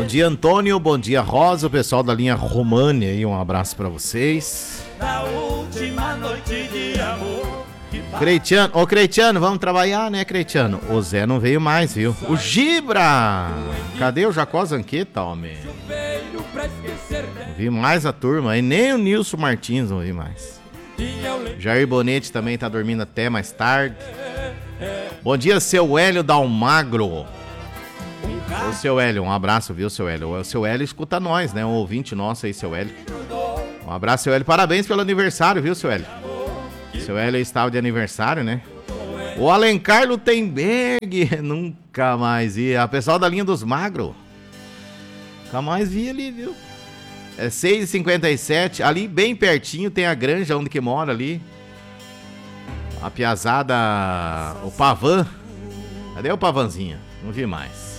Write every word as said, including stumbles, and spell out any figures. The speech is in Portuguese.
Bom dia, Antônio. Bom dia, Rosa. O pessoal da linha România aí, um abraço pra vocês. Na última noite de amor. Creitiano, ô Creitiano, vamos trabalhar, né, Creitiano? O Zé não veio mais, viu? O Gibra! Cadê o Jacó Zanqueta, homem? Não vi mais a turma, e nem o Nilson Martins não vi mais. Jair Bonetti também tá dormindo até mais tarde. Bom dia, seu Hélio Dalmagro. Ô, seu Hélio, um abraço, viu, seu Hélio? O seu Hélio escuta nós, né? Um ouvinte nosso aí, seu Hélio. Um abraço, seu Hélio. Parabéns pelo aniversário, viu, seu Hélio? Seu Hélio estava de aniversário, né? O Alencar Lutemberg, nunca mais ia. A pessoal da linha dos magros. Nunca mais vi ali, viu? É seis e cinquenta e sete, ali bem pertinho tem a granja onde que mora ali. A piazada, o Pavan. Cadê o Pavanzinho? Não vi mais.